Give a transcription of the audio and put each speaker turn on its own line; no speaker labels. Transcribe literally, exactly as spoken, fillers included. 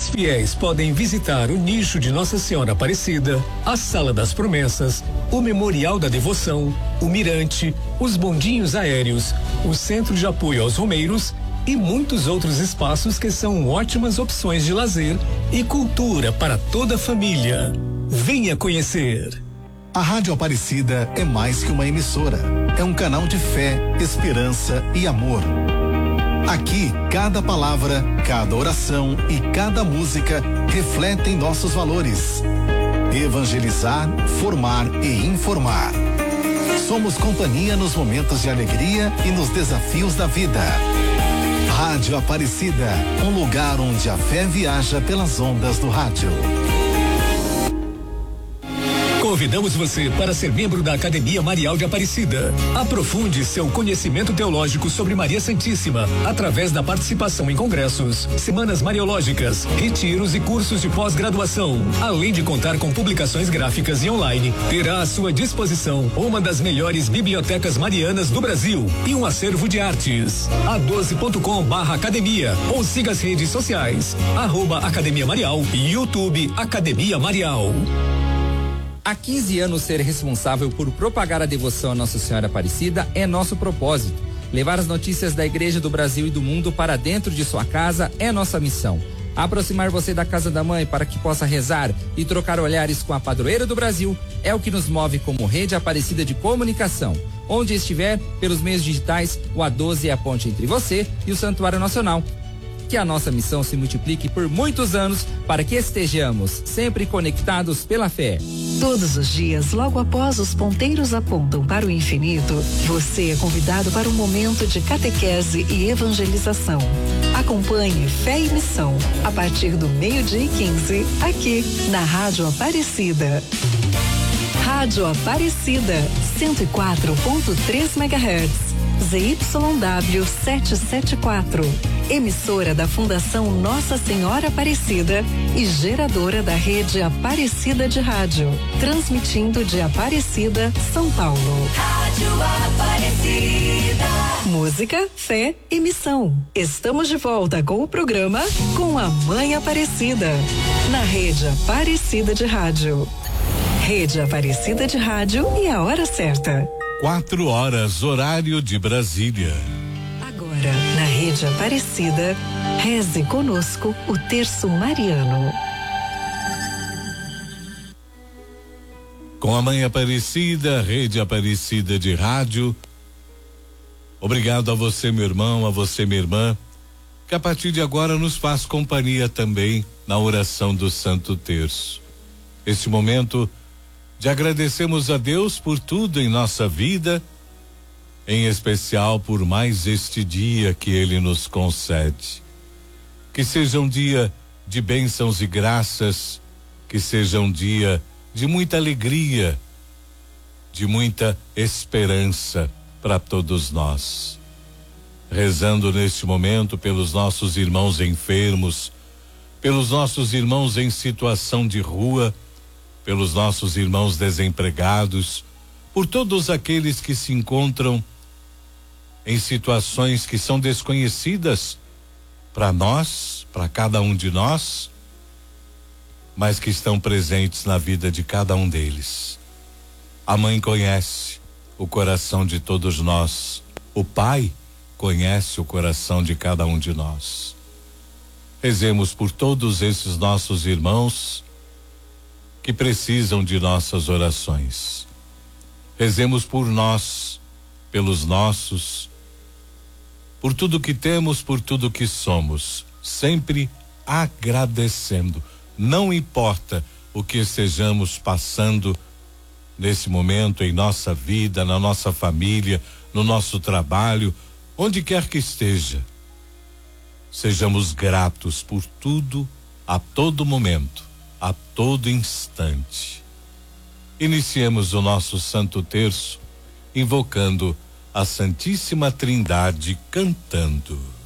Os fiéis podem visitar o nicho de Nossa Senhora Aparecida, a Sala das Promessas, o Memorial da Devoção, o Mirante, os bondinhos aéreos, o Centro de Apoio aos Romeiros e muitos outros espaços que são ótimas opções de lazer e cultura para toda a família. Venha conhecer.
A Rádio Aparecida é mais que uma emissora. É um canal de fé, esperança e amor. Aqui, cada palavra, cada oração e cada música refletem nossos valores. Evangelizar, formar e informar. Somos companhia nos momentos de alegria e nos desafios da vida. Rádio Aparecida, um lugar onde a fé viaja pelas ondas do rádio.
Convidamos você para ser membro da Academia Marial de Aparecida. Aprofunde seu conhecimento teológico sobre Maria Santíssima através da participação em congressos, semanas mariológicas, retiros e cursos de pós-graduação. Além de contar com publicações gráficas e online, terá à sua disposição uma das melhores bibliotecas marianas do Brasil e um acervo de artes. a doze ponto com barra academia ou siga as redes sociais, arroba Academia Marial e YouTube Academia Marial.
Há quinze anos, ser responsável por propagar a devoção a Nossa Senhora Aparecida é nosso propósito. Levar as notícias da Igreja do Brasil e do mundo para dentro de sua casa é nossa missão. Aproximar você da Casa da Mãe para que possa rezar e trocar olhares com a padroeira do Brasil é o que nos move como Rede Aparecida de Comunicação. Onde estiver, pelos meios digitais, o A doze é a ponte entre você e o Santuário Nacional. Que a nossa missão se multiplique por muitos anos para que estejamos sempre conectados pela fé.
Todos os dias, logo após os ponteiros apontam para o infinito, você é convidado para um momento de catequese e evangelização. Acompanhe Fé e Missão, a partir do meio-dia e quinze, aqui na Rádio Aparecida. Rádio Aparecida, cento e quatro ponto três megahertz. Z Y W setecentos e setenta e quatro, emissora da Fundação Nossa Senhora Aparecida e geradora da rede Aparecida de Rádio, transmitindo de Aparecida, São Paulo. Rádio Aparecida. Música, fé e missão. Estamos de volta com o programa Com a Mãe Aparecida, na rede Aparecida de Rádio. Rede Aparecida de Rádio e a hora certa.
Quatro horas, horário de Brasília.
Agora, na Rede Aparecida, reze conosco o terço mariano.
Com a Mãe Aparecida, Rede Aparecida de Rádio. Obrigado a você, meu irmão, a você, minha irmã, que a partir de agora nos faz companhia também na oração do Santo Terço. Este momento de agradecermos a Deus por tudo em nossa vida, em especial por mais este dia que Ele nos concede. Que seja um dia de bênçãos e graças, que seja um dia de muita alegria, de muita esperança para todos nós. Rezando neste momento pelos nossos irmãos enfermos, pelos nossos irmãos em situação de rua, pelos nossos irmãos desempregados, por todos aqueles que se encontram em situações que são desconhecidas para nós, para cada um de nós, mas que estão presentes na vida de cada um deles. A mãe conhece o coração de todos nós, o pai conhece o coração de cada um de nós. Rezemos por todos esses nossos irmãos que precisam de nossas orações. Rezemos por nós, pelos nossos, por tudo que temos, por tudo que somos, sempre agradecendo. Não importa o que estejamos passando nesse momento em nossa vida, na nossa família, no nosso trabalho, onde quer que esteja. Sejamos gratos por tudo, a todo momento, a todo instante. Iniciemos o nosso Santo Terço invocando a Santíssima Trindade, cantando.